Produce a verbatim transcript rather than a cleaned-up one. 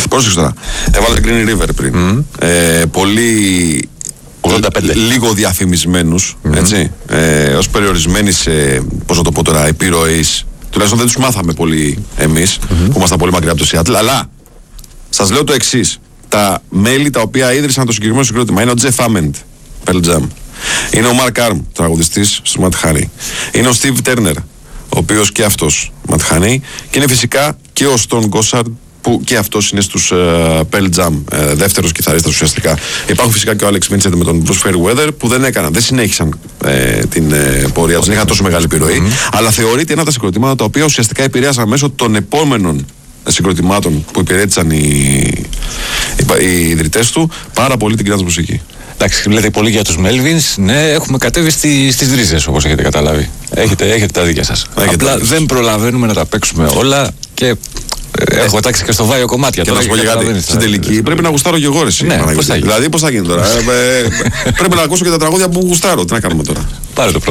Πρόσεξε τώρα. Έβαλε Green River πριν. Mm. Ε, πολύ. ογδόντα πέντε. Λίγο διαφημισμένους, mm-hmm. έτσι. Ε, ως περιορισμένης, ε, πώς να το πω τώρα, επιρροής. Τουλάχιστον δεν τους μάθαμε πολύ εμείς, mm-hmm. που ήμασταν πολύ μακριά από το Σιάτλ. Αλλά σας λέω το εξής. Τα μέλη τα οποία ίδρυσαν το συγκεκριμένο συγκρότημα είναι ο Jeff Ament, Pearl Jam. Είναι ο Mark Arm, τραγουδιστής στο Matt Honey. Είναι ο Steve Turner, ο οποίος και αυτός Matt Honey. Και είναι φυσικά και ο Stone Gossard, που και αυτός είναι στους uh, Pearl Jam, uh, δεύτερος κιθαρίστας ουσιαστικά. Υπάρχουν φυσικά και ο Alex Vincent με τον Bruce Fairweather, που δεν έκαναν, δεν συνέχισαν uh, την uh, πορεία τους, δεν είχαν τόσο μεγάλη επιρροή. Mm-hmm. Αλλά θεωρείται ένα από τα συγκροτήματα τα οποία ουσιαστικά επηρέασαν μέσω των επόμενων συγκροτημάτων που υπηρέτησαν οι, οι, οι ιδρυτές του πάρα πολύ την κοινή μουσική. Εντάξει, λέτε πολύ για τους Melvins. Ναι, έχουμε κατέβει στη, στις ρίζες, όπως έχετε καταλάβει. Έχετε, έχετε τα δίκια σας. Έχετε Απλά δίκια. Δεν προλαβαίνουμε να τα παίξουμε όλα και ε, έχω τάξει και στο Βάιο κομμάτια. Και να σου πω κάτι. Στην τελική πρέπει να γουστάρω και εγώ ρε. Ναι, πώς θα γίνει. Δηλαδή, πώς θα γίνει τώρα. ε, ε, πρέπει να ακούσω και τα τραγούδια που γουστάρω. Τι να κάνουμε τώρα. Πάρε το